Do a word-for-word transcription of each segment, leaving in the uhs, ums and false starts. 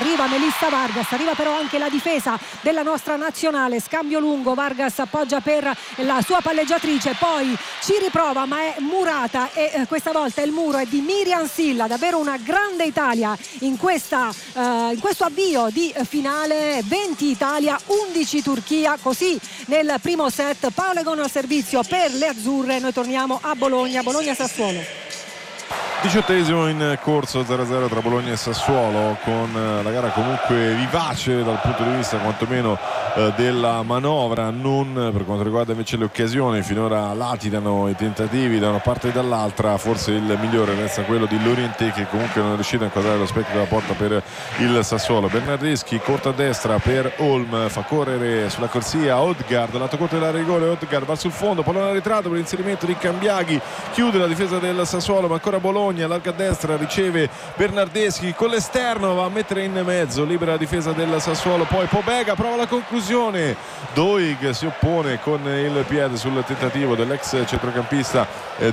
arriva Melissa Vargas, arriva però anche la difesa della nostra nazionale, scambio lungo, Vargas appoggia per la sua palleggiatrice, poi ci riprova ma è murata e eh, questa volta il muro è di Miriam Silla. Davvero una grande Italia in, questa, eh, in questo avvio di finale. Venti Italia, undici Turchia, così nel primo set. Paulegon al servizio per le azzurre. Noi torniamo a Bologna, Bologna-Sassuolo. Diciottesimo in corso, zero a zero tra Bologna e Sassuolo, con la gara comunque vivace dal punto di vista quantomeno eh, della manovra, non per quanto riguarda invece le occasioni. Finora latitano i tentativi da una parte e dall'altra, forse il migliore resta quello di Lorientè, che comunque non è riuscito a inquadrare lo specchio della porta per il Sassuolo. Bernardeschi corta a destra per Holm, fa correre sulla corsia Odgaard, lato corto della rigore, Odgaard va sul fondo, pallone arretrato per l'inserimento di Cambiaghi, chiude la difesa del Sassuolo, ma ancora Bologna allarga a destra, riceve Bernardeschi con l'esterno, va a mettere in mezzo, libera la difesa del Sassuolo, poi Pobega prova la conclusione, Doig si oppone con il piede sul tentativo dell'ex centrocampista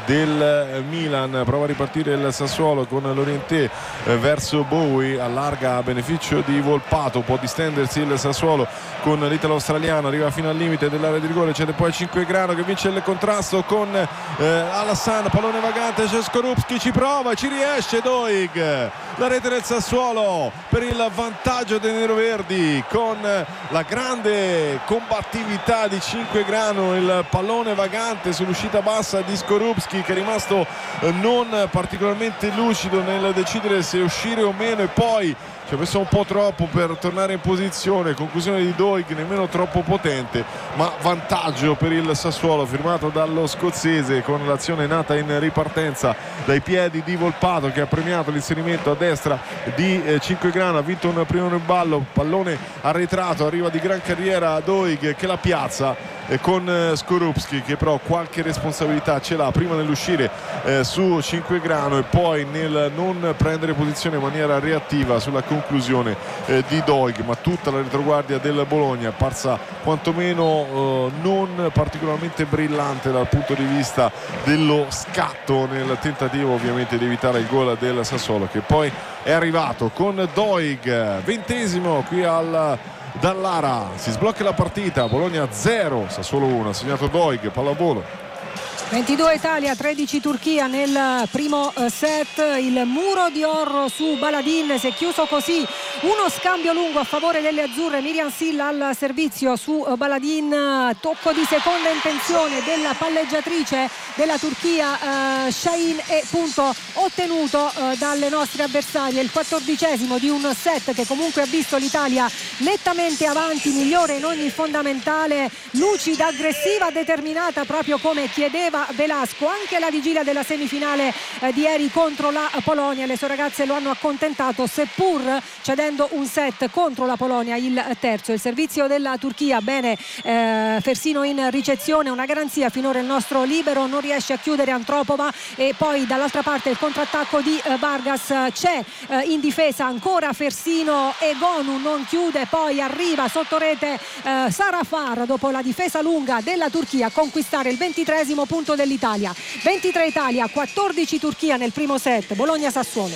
del Milan, prova a ripartire il Sassuolo con Lorientè verso Bowie, allarga a beneficio di Volpato, può distendersi il Sassuolo con l'italo australiano, arriva fino al limite dell'area di rigore, c'è poi Cinquegrano che vince il contrasto con eh, Alassan, pallone vagante, c'è Skorupski, ci prova, ci riesce Doig, la rete del Sassuolo per il vantaggio dei neroverdi con la grande combattività di Cinquegrano, il pallone vagante sull'uscita bassa di Skorupski che è rimasto non particolarmente lucido nel decidere se uscire o meno e poi ci ha messo un po' troppo per tornare in posizione. Conclusione di Doig nemmeno troppo potente, ma vantaggio per il Sassuolo firmato dallo scozzese con l'azione nata in ripartenza dai piedi di Volpato, che ha premiato l'inserimento a destra di eh, Cinquegrano, ha vinto un primo ballo, pallone arretrato, arriva di gran carriera Doig che la piazza con eh, Skorupski, che però qualche responsabilità ce l'ha prima nell'uscire eh, su Cinquegrano e poi nel non prendere posizione in maniera reattiva sulla conclusione eh, di Doig, ma tutta la retroguardia del Bologna è apparsa quantomeno eh, non particolarmente brillante dal punto di vista dello scatto nel tentativo ovviamente di evitare il gol del Sassuolo, che poi è arrivato con Doig. Ventesimo qui al Dallara, si sblocca la partita, Bologna zero, Sassuolo uno, ha segnato Doig, pallavolo. ventidue Italia, tredici Turchia nel primo set. Il muro di oro su Baladin, si è chiuso così uno scambio lungo a favore delle azzurre. Miriam Silla al servizio su Baladin, tocco di seconda intenzione della palleggiatrice della Turchia eh, Shahin e punto ottenuto eh, dalle nostre avversarie. Il quattordicesimo di un set che comunque ha visto l'Italia nettamente avanti, migliore in ogni fondamentale, lucida, aggressiva, determinata proprio come chiedeva Velasco anche alla vigilia della semifinale eh, di ieri contro la Polonia. Le sue ragazze lo hanno accontentato, seppur cedendo un set contro la Polonia, il terzo. Il servizio della Turchia, bene eh, Fersino in ricezione, una garanzia finora il nostro libero, non riesce a chiudere Antropova e poi dall'altra parte il contrattacco di eh, Vargas, c'è eh, in difesa ancora Fersino e Gonu non chiude, poi arriva sotto rete eh, Sarafar dopo la difesa lunga della Turchia a conquistare il ventitreesimo punto dell'Italia. ventitré Italia, quattordici Turchia nel primo set. Bologna-Sassuolo.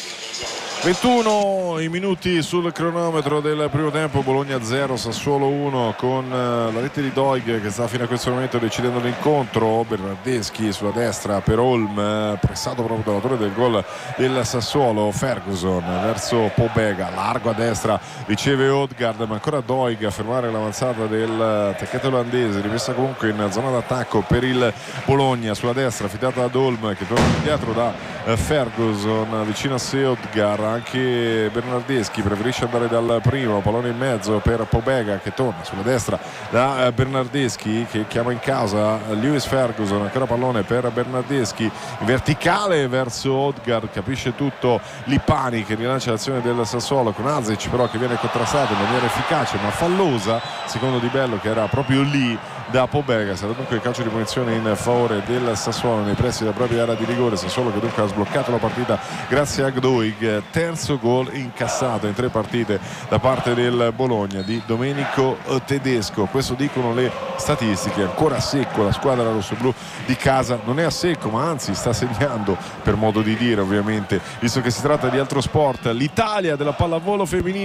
ventuno i minuti sul cronometro del primo tempo, Bologna zero, Sassuolo uno, con la rete di Doig che sta fino a questo momento decidendo l'incontro. Bernardeschi sulla destra per Holm, pressato proprio dall'autore del gol del Sassuolo, Ferguson verso Pobega, largo a destra, riceve Odgaard, ma ancora Doig a fermare l'avanzata del attaccante olandese, rimessa comunque in zona d'attacco per il Bologna sulla destra, affidata ad Holm che torna indietro da Ferguson, vicino a sé Odgaard, anche Bernardeschi preferisce andare dal primo, pallone in mezzo per Pobega che torna sulla destra da Bernardeschi che chiama in casa Lewis Ferguson, ancora pallone per Bernardeschi in verticale verso Odgaard, capisce tutto Lipani che rilancia l'azione del Sassuolo con Azic però che viene contrastato in maniera efficace ma fallosa secondo Di Bello, che era proprio lì da Pobega. Sarà dunque il calcio di punizione in favore del Sassuolo nei pressi della propria area di rigore. Sassuolo che dunque ha sbloccato la partita grazie a Doig, terzo gol incassato in tre partite da parte del Bologna di Domenico Tedesco. Questo dicono le statistiche. Ancora a secco la squadra rossoblù di casa, non è a secco ma anzi sta segnando, per modo di dire ovviamente, visto che si tratta di altro sport. L'Italia della pallavolo femminile